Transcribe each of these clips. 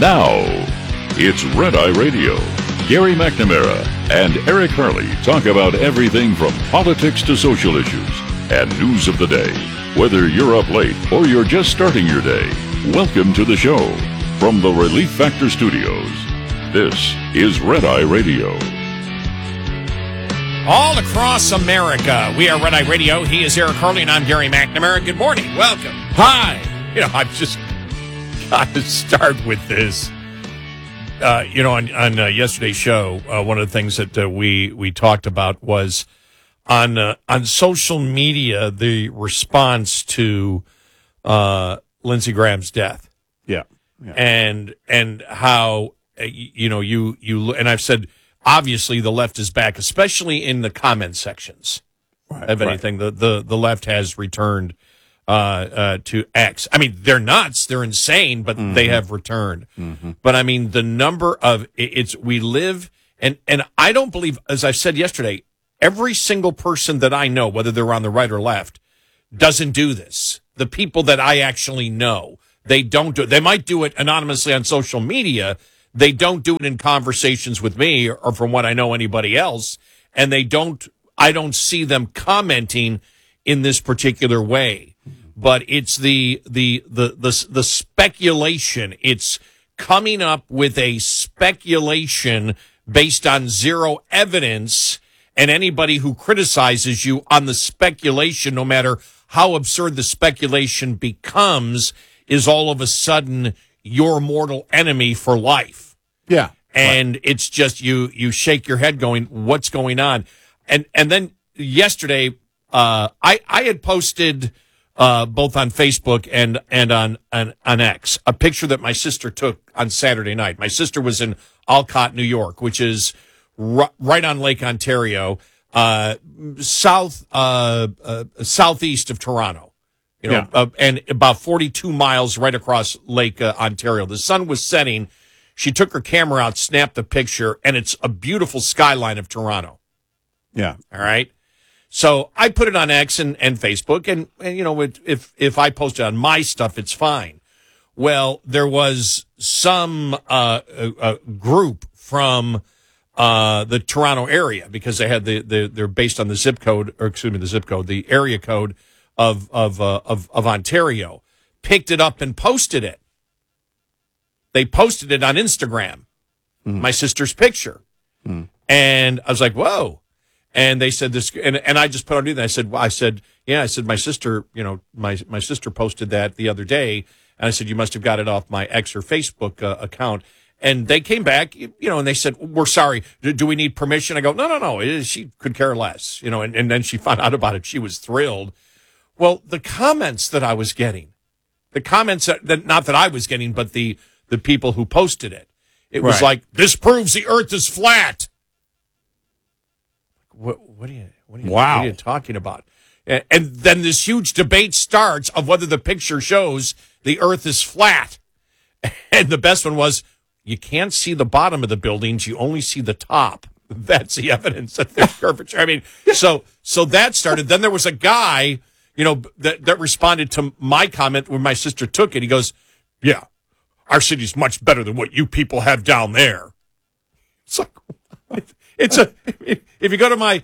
Now, it's Red Eye Radio. Gary McNamara and Eric Harley talk about everything from politics to social issues and news of the day. Whether you're up late or you're just starting your day, welcome to the show. From the Relief Factor Studios, this is Red Eye Radio. All across America, we are Red Eye Radio. He is Eric Harley, and I'm Gary McNamara. Good morning. Welcome. Hi. I've just got to start with this. On yesterday's show, one of the things that we talked about was on social media, the response to Lindsey Graham's death. Yeah. And how you and I've said obviously the left is back, especially in the comment sections of anything. Right. The left has returned to X. I mean, they're nuts, they're insane, but they have returned. But I mean, the number of we live and I don't believe, as I said yesterday, every single person that I know, whether they're on the right or left, doesn't do this. The people that I actually know, they don't do it. They might do it anonymously on social media. They don't do it in conversations with me or from what I know anybody else. And I don't see them commenting in this particular way. But it's the speculation. It's coming up with a speculation based on zero evidence, and anybody who criticizes you on the speculation, no matter how absurd the speculation becomes, is all of a sudden your mortal enemy for life. Yeah. And it's just you shake your head going, what's going on? And then yesterday, I had posted both on Facebook and on X a picture that my sister took on Saturday night. My sister was in Alcott, New York, which is right on Lake Ontario, southeast of Toronto. And about 42 miles right across Lake Ontario. The sun was setting. She took her camera out, snapped the picture, and it's a beautiful skyline of Toronto. Yeah. All right. So I put it on X and Facebook, and if I post it on my stuff, it's fine. Well, there was some group from the Toronto area, because they had they're based on the the area code of Ontario, picked it up and posted it. They posted it on Instagram, my sister's picture. And I was like, whoa. And they said this, and I just put on it. I said, my sister, my sister posted that the other day. And I said, you must have got it off my X or Facebook account. And they came back, and they said, we're sorry. Do we need permission? I go, no. She could care less, and then she found out about it. She was thrilled. Well, the comments that I was getting, not that I was getting, but the people who posted it, it was like, this proves the earth is flat. What are you talking about? And then this huge debate starts of whether the picture shows the earth is flat. And the best one was, you can't see the bottom of the buildings, you only see the top. That's the evidence that there's curvature. I mean, so that started. Then there was a guy, that responded to my comment when my sister took it. He goes, yeah, our city's much better than what you people have down there. It's like, if you go to my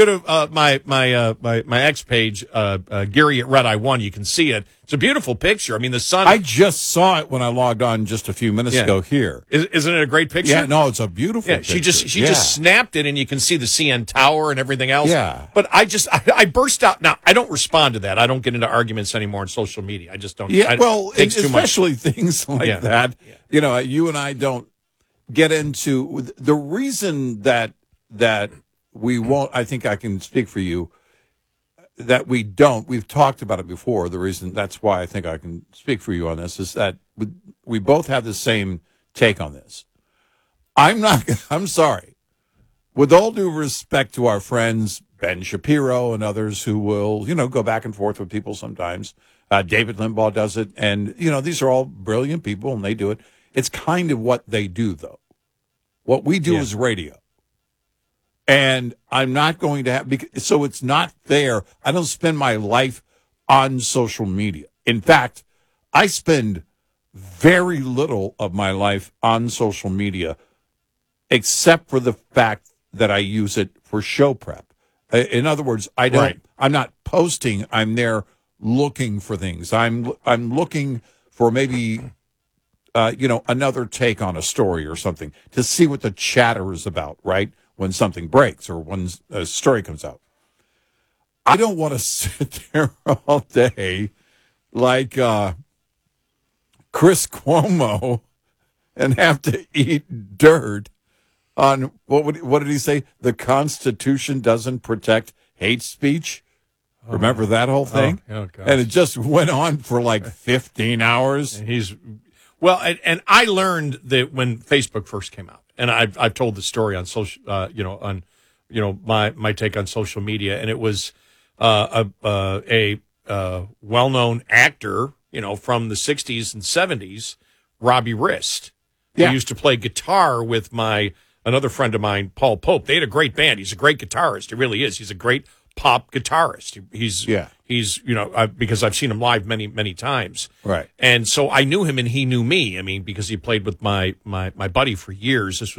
X page, Gary at Red Eye 1, you can see it. It's a beautiful picture. I mean, the sun. I just saw it when I logged on just a few minutes ago here. Isn't it a great picture? Yeah, no, it's a beautiful picture. She just snapped it, and you can see the CN Tower and everything else. Yeah. But I burst out. Now, I don't respond to that. I don't get into arguments anymore on social media. I just don't. Yeah, especially things like that. Yeah. You and I don't get into the reason that we won't. I think I can speak for you. That we don't. We've talked about it before. The reason that's why I think I can speak for you on this is that we both have the same take on this. I'm sorry. With all due respect to our friends Ben Shapiro and others who will, go back and forth with people sometimes. David Limbaugh does it, and these are all brilliant people, and they do it. It's kind of what they do, though. What we do is radio. And I'm not going to have, so it's not fair. I don't spend my life on social media. In fact, I spend very little of my life on social media, except for the fact that I use it for show prep. In other words, I don't. Right. I'm not posting. I'm there looking for things. I'm looking for maybe another take on a story or something to see what the chatter is about. Right when something breaks or when a story comes out. I don't want to sit there all day like Chris Cuomo and have to eat dirt on what did he say? The Constitution doesn't protect hate speech. Remember that whole thing? Oh, gosh. And it just went on for like 15 hours. And I learned that when Facebook first came out, and I've told the story on social, my take on social media, and it was a well-known actor, from the 60s and 70s, Robbie Rist. Yeah. He used to play guitar with another friend of mine, Paul Pope. They had a great band. He's a great guitarist. He really is. He's a great pop guitarist. He's because I've seen him live many, many times. Right. And so I knew him and he knew me. I mean, because he played with my buddy for years. This